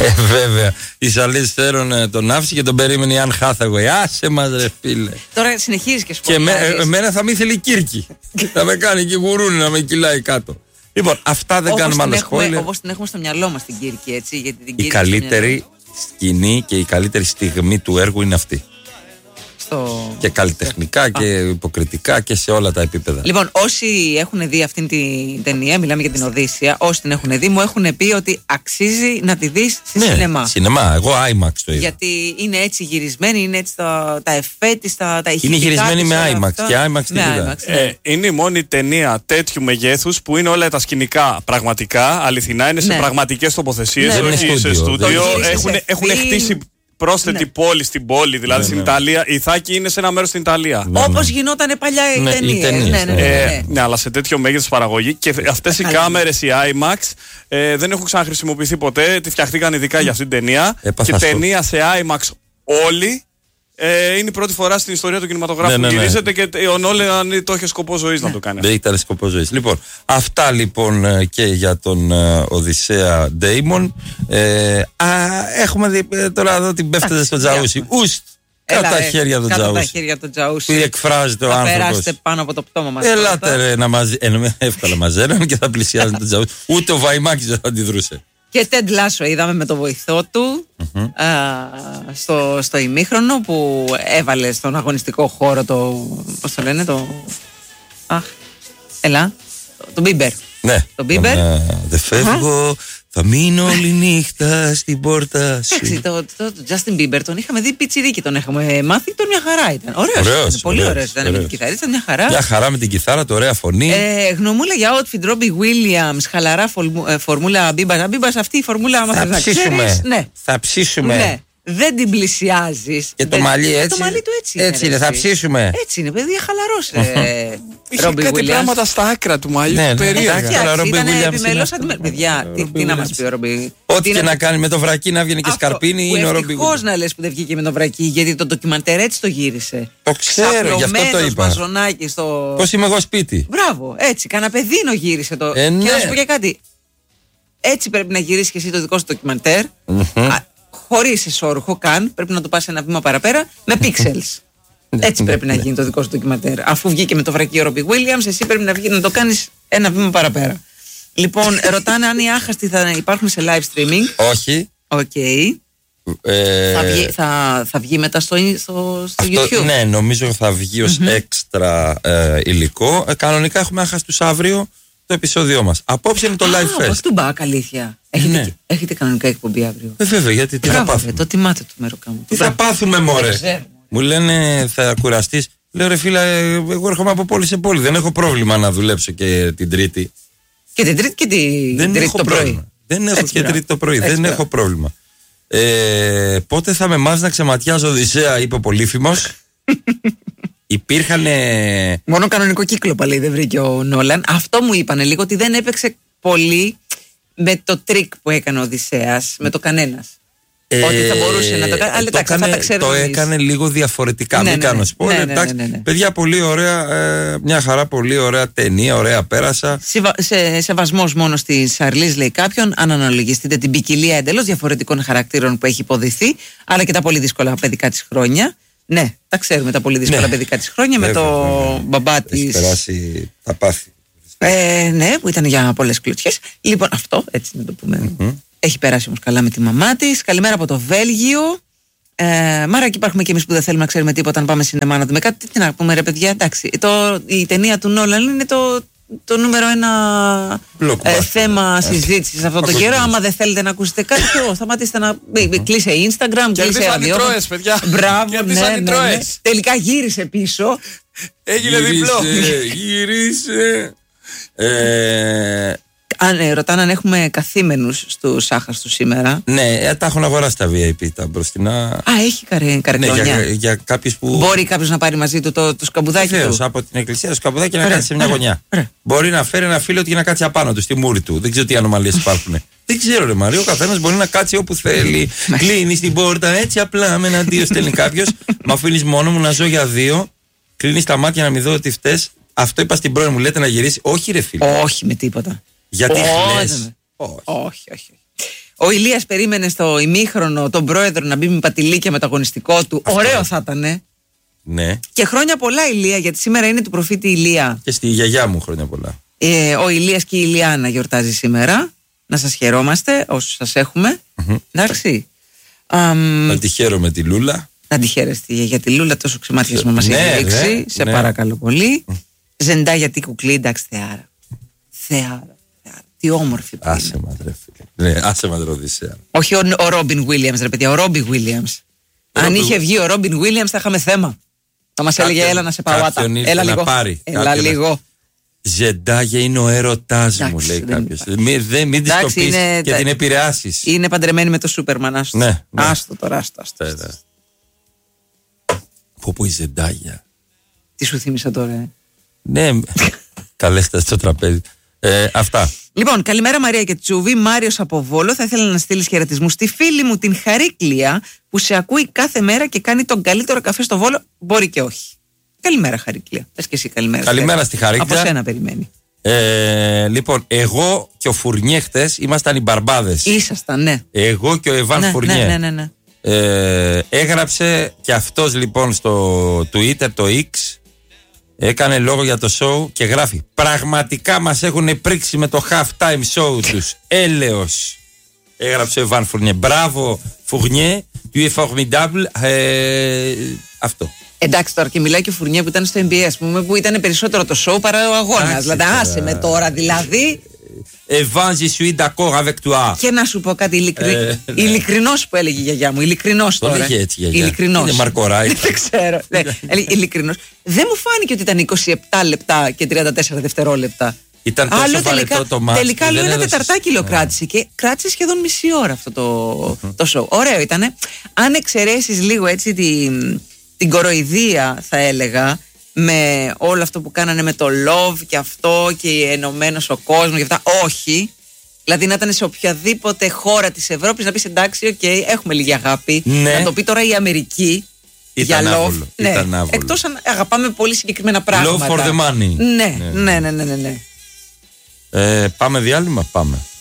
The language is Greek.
Βέβαια. Οι Σαλής Θέρον τον άφησε και τον περίμενε η Αν Χάθαγουεϊ. Άσε μας ρε φίλε. Τώρα συνεχίζει και Και εμένα θα με ήθελε η Κύρκη. Θα με κάνει και γουρούνι να με κυλάει κάτω. Λοιπόν, αυτά δεν κάνουμε άλλο σχόλια. Όπως την έχουμε στο μυαλό μας την Κύρκη, έτσι. Γιατί την η καλύτερη σκηνή και η καλύτερη στιγμή του έργου είναι αυτή. Και καλλιτεχνικά και υποκριτικά και σε όλα τα επίπεδα. Λοιπόν, όσοι έχουν δει αυτήν την ταινία, μιλάμε για την Οδύσσεια, όσοι την έχουν δει, μου έχουν πει ότι αξίζει να τη δεις στη σινεμά. Σινεμά, εγώ IMAX το είδα. Γιατί είναι έτσι γυρισμένη, είναι έτσι τα εφέ της, τα ηχητικά. Είναι γυρισμένη με IMAX και IMAX την είδα. Είναι η μόνη ταινία τέτοιου μεγέθους που είναι όλα τα σκηνικά πραγματικά, αληθινά, είναι σε πραγματικές τοποθεσίες, όχι σε στούντιο. Έχουν χτίσει πρόσθετη πόλη στην πόλη, δηλαδή στην Ιταλία. Η Ιθάκη είναι σε ένα μέρος στην Ιταλία. Όπως γινόταν παλιά οι ταινίες. Ναι, αλλά σε τέτοιο μέγεθος παραγωγή. Και αυτές οι κάμερες, οι IMAX, δεν έχουν ξαναχρησιμοποιηθεί ποτέ. Τη φτιαχτήκαν ειδικά για αυτήν την ταινία. Και ταινία σε IMAX όλη. Είναι η πρώτη φορά στην ιστορία του κινηματογράφου που γυρίζεται και ο Νόλαν το είχε σκοπό ζωής να το κάνει. Δεν ήταν σκοπό ζωής. Λοιπόν, αυτά λοιπόν και για τον Οδυσσέα Ντέιμον. Έχουμε δει τώρα εδώ την πέφτεται στο Τζαούσι. Ουστ! Κατά τα χέρια του Τζαούσι. Που εκφράζεται ο άνθρωπος. Περάστε πάνω από το πτώμα μας. Ελάτε ρε να εύκολα μαζέναν και θα πλησιάζουν τον Τζαούσι. Ούτε ο Βαϊμάκης δεν θα αντιδρούσε. Και Τεντ Λάσο είδαμε με το βοηθό του στο ημίχρονο που έβαλε στον αγωνιστικό χώρο πώς το λένε, τον Μπίμπερ. Ναι, τον Μπίμπερ. Δεν φεύγω, θα μείνω όλη νύχτα στην πόρτα σου. Εντάξει, το Justin Bieber τον είχαμε δει πιτσιρίκι, τον είχαμε μάθει, τον μια χαρά ήταν. Ωραίος, πολύ ωραίος ήταν με την κιθάρα, ήταν μια χαρά. Μια χαρά με την κιθάρα, το ωραία φωνή. Γνωμούλα για outfit, Robbie Williams, χαλαρά φορμούλα Μπίμπας, αυτή η φορμούλα μας θα ψήσουμε. Ναι. Θα ψήσουμε. Ναι. Δεν την πλησιάζεις. Και το μαλλί έτσι. Το μαλλί του έτσι. Έτσι είναι, θα ψήσουμε. Έτσι είναι, παιδί, χαλαρός. Είχε κάτι πράγματα στα άκρα του μαλλιού. Ναι, περίεργα. Ήταν επιμελώς παιδιά, τι να μας πει ο Ρόμπι. Ό,τι και να κάνει με το βρακί να βγαίνει και σκαρπίνι είναι ο Ρόμπι. Ευτυχώς να λες που δεν βγήκε με το βρακί, γιατί το ντοκιμαντέρ έτσι το γύρισε. Το ξέρω, γι' αυτό το είπα. Μαζονάκι στο. Πώς είμαι εγώ σπίτι. Μπράβο, έτσι. Καναπεδίνο γύρισε το. Και να σου πω και κάτι. Έτσι πρέπει να γυρίσει και εσύ το δικό σου ντοκιμαντέρ. Χωρίς εσώρουχο καν, πρέπει να το πας ένα βήμα παραπέρα, με pixels. Έτσι πρέπει να γίνει το δικό σου ντοκιμαντέρ. Αφού βγήκε με το βρακί ο Ρόμπι Williams, εσύ πρέπει να το κάνεις ένα βήμα παραπέρα. Λοιπόν, ρωτάνε αν οι άχαστοι θα υπάρχουν σε live streaming. Όχι. Οκ. Θα βγει μετά στο YouTube. Ναι, νομίζω θα βγει ως έξτρα υλικό. Κανονικά έχουμε άχαστους αύριο το επεισόδιό μας. Απόψε είναι το live fest. Πώς του μπακ, αλήθεια. Έχετε κανονικά εκπομπή αύριο. Βέβαια, γιατί τι θα πάθουμε. Το τιμάτε του Μεροκάμου. Τι θα πάθουμε, μωρέ. Μου λένε θα κουραστείς. Λέω ρε φίλα, εγώ έρχομαι από πόλη σε πόλη. Δεν έχω πρόβλημα να δουλέψω και την Τρίτη. Και την Τρίτη και την Τρίτη το πρωί. Δεν έχω και Τρίτη το πρωί. Δεν έχω πρόβλημα. Πότε θα με μάθει να ξεματιάζω Οδυσσέα, είπε ο Πολύφημος. Υπήρχαν. Μόνο κανονικό κύκλο πάλι δεν βρήκε ο Νόλαν. Αυτό μου είπανε λίγο, ότι δεν έπαιξε πολύ με το τρίκ που έκανε ο Οδυσσέας, με το κανένας. Ότι θα μπορούσε να το κάνει. Αλλά εντάξει, θα τα ξέρουμε. Το έκανε λίγο διαφορετικά. Μην κάνω spoiler. Παιδιά, πολύ ωραία. Μια χαρά, πολύ ωραία ταινία. Ωραία, πέρασα. Σεβασμός μόνο στη Σαρλίζ, λέει κάποιον. Αν αναλογιστείτε την ποικιλία εντελώς διαφορετικών χαρακτήρων που έχει υποδηθεί, αλλά και τα πολύ δύσκολα παιδικά της χρόνια. Ναι, τα ξέρουμε τα πολύ δύσκολα παιδικά της χρόνια με το μπαμπά της. Έχει περάσει τα πάθη. Ναι, που ήταν για πολλές κλωτσιές. Λοιπόν, αυτό έτσι να το πούμε. Έχει περάσει όμως καλά με τη μαμά της. Καλημέρα από το Βέλγιο. Μάρα, εκεί υπάρχουμε και εμείς που δεν θέλουμε να ξέρουμε τίποτα. Αν πάμε σινεμά να δούμε κάτι, τι να πούμε, ρε παιδιά. Εντάξει, η ταινία του Νόλαν είναι το νούμερο ένα θέμα συζήτησης αυτόν τον καιρό. Άμα δεν θέλετε να ακούσετε κάτι, σταματήστε να. Κλείσε Instagram, κλείσε ραδιόφωνο. Μπράβο, ναι. Τελικά γύρισε πίσω. Έγινε διπλό. Γύρισε. Ρωτάνε αν έχουμε καθήμενους στους άχαστους σήμερα. Ναι, τα έχουν αγοράσει τα VIP τα μπροστινά. Έχει καρεκλόνια. Ναι, για κάποιους που. Μπορεί κάποιος να πάρει μαζί του το σκαμπουδάκι του. Από την εκκλησία το σκαμπουδάκι να κάτσει σε μια γωνιά. Μπορεί να φέρει ένα φίλο του και να κάτσει απάνω του, στη μούρη του. Δεν ξέρω τι ανομαλίες υπάρχουν. Δεν ξέρω, ρε Μαρία, ο καθένας μπορεί να κάτσει όπου θέλει. Κλείνει την πόρτα έτσι απλά με ένα δύο στέλνει κάποιος. Μ' αφήνεις μόνο μου να ζω για δύο. Κλείνει τα μάτια να μην δω ότι φταίς. Αυτό είπα στην πρώην μου, λέτε να γυρίσει. Όχι, ρε φίλε. Όχι με τίποτα. Γιατί χλες. Όχι. Ο Ηλίας περίμενε στο ημίχρονο τον πρόεδρο να μπει με πατηλίκια με το αγωνιστικό του. Αυτό. Ωραίο θα ήταν. Ναι. Και χρόνια πολλά, Ηλία, γιατί σήμερα είναι του προφήτη Ηλία. Και στη γιαγιά μου χρόνια πολλά. Ο Ηλίας και η Ηλιάνα γιορτάζει σήμερα. Να σας χαιρόμαστε όσους σας έχουμε. Εντάξει. Να τη χαίρομαι τη Λούλα. Να τη χαίρεστε για τη Λούλα, τόσο ξεμάτιασμα μας έχει ρίξει. Σε παρακαλώ πολύ. Ζεντά γιατί κουκλί, εντάξει, θεάρα. Τι όμορφη που άσε είναι. μας ρε φίλε. Ναι, άσε μας ρε Οδυσσέα. Όχι ο Ρόμπιν Βίλιαμς ρε παιδιά, ο Ρόμπι Βίλιαμς. Αν είχε βγει ο Ρόμπιν Βίλιαμς θα είχαμε θέμα. Θα μας έλεγε έλα να σε πάω άτα. Έλα λίγο. Έλα λίγο. Ζεντάγια είναι ο έρωτάς μου, λέει κάποιος. Μην της το πεις και την επηρεάσεις. Είναι παντρεμένη με το Σούπερμαν, άστο. Ναι. Άστο τώρα, άστο. Πού η Ζεντάγια. Τι σου θύμισα τώρα, Ναι, καλέστε στο τραπέζι. Αυτά. Λοιπόν, καλημέρα Μαρία και Τσούβι. Μάριος από Βόλο. Θα ήθελα να στείλεις χαιρετισμούς στη φίλη μου την Χαρίκλια που σε ακούει κάθε μέρα και κάνει τον καλύτερο καφέ στο Βόλο. Μπορεί και όχι. Καλημέρα, Χαρίκλια. Πες και εσύ καλημέρα. Καλημέρα στη Χαρίκλια. Από σένα περιμένει. Λοιπόν, εγώ και ο Φουρνιέ χτες ήμασταν οι μπαρμπάδες. Ήσασταν, ναι. Εγώ και ο Εβάν Φουρνιέ. Ναι. Έγραψε και αυτός λοιπόν στο Twitter, το X. Έκανε λόγο για το show και γράφει: πραγματικά μας έχουν πρίξει με το half-time show τους. Έλεος. Έγραψε ο Εβάν Φουρνιέ. Μπράβο, Φουρνιέ. Tu es formidable. Αυτό. Εντάξει τώρα και μιλάει και ο Φουρνιέ που ήταν στο NBA, ας πούμε, που ήταν περισσότερο το show παρά ο αγώνας. Δηλαδή, άσε με τώρα δηλαδή. Εβάν, je suis d'accord avec toi. Και να σου πω κάτι ειλικρινός που έλεγε η γιαγιά μου. Ειλικρινός τώρα. Το λέγε έτσι η γιαγιά. Ειλικρινός. Είναι Μαρκοράη. Δεν ξέρω. Ειλικρινός. Δεν μου φάνηκε ότι ήταν 27 λεπτά και 34 δευτερόλεπτα. Ήταν τόσο βαρετό το μάτι. Τελικά λέω ένα τεταρτάκιλο κράτησε και κράτησε σχεδόν μισή ώρα αυτό το show. Ωραίο ήτανε. Αν εξαιρέσεις λίγο έτσι την κοροϊδία θα έλεγα, με όλο αυτό που κάνανε με το love και αυτό και ενωμένος ο κόσμος και αυτά, όχι. Δηλαδή να ήταν σε οποιαδήποτε χώρα της Ευρώπης να πεις εντάξει, έχουμε λίγη αγάπη. Ναι. Να το πει τώρα η Αμερική ήταν για love. άβολο. Ναι. Ήταν άβολο. Εκτός αν αγαπάμε πολύ συγκεκριμένα πράγματα. Love for the money. Ναι. Πάμε διάλειμμα, πάμε.